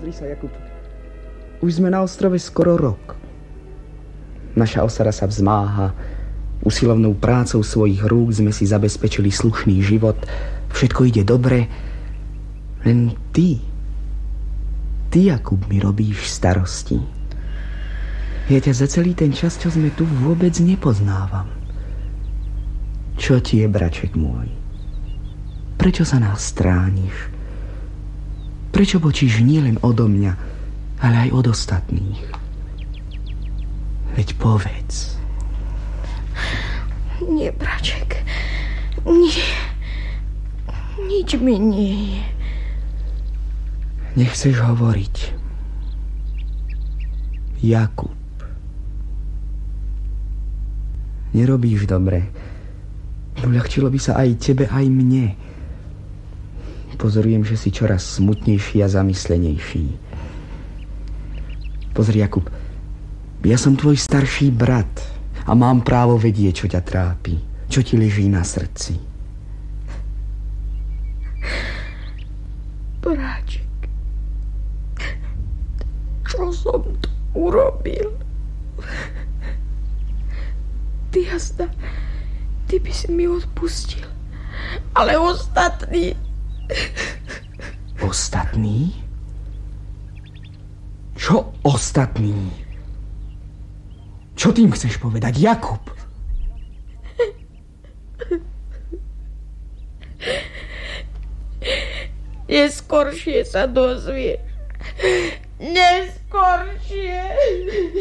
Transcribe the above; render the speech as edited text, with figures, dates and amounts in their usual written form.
Pozri sa, Jakub. Už sme na ostrove skoro rok. Naša osada sa vzmáha. Usilovnou prácou svojich rúk sme si zabezpečili slušný život. Všetko ide dobre. Len ty, Jakub, mi robíš starosti. Ja ťa za celý ten čas, čo sme tu, vôbec nepoznávam. Čo ti je, braček môj? Prečo sa nás strániš? Prečo bočíš nielen odo mňa, ale aj od ostatných? Veď povedz. Nie, braček. Nie. Nič mi nie je. Nechceš hovoriť. Jakub. Nerobíš dobre. Uľahčilo by sa aj tebe, aj mne. Pozorujem, že si čoraz smutnejší a zamyslenejší. Pozri, Jakub, ja som tvoj starší brat a mám právo vedieť, čo ťa trápi, čo ti leží na srdci. Bráček, čo som to urobil? Ty jasná, ty by si mi odpustil, ale ostatní... Ostatní? Čo ostatní? Čo tým chceš povedať, Jakub? Neskoršie sa dozvieš. Neskoršie.